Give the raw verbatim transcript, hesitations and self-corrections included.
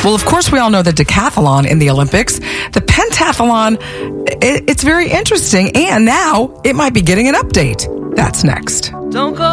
Well, of course, we all know the decathlon in the Olympics. The pentathlon, it, it's very interesting. And now it might be getting an update. That's next. Don't go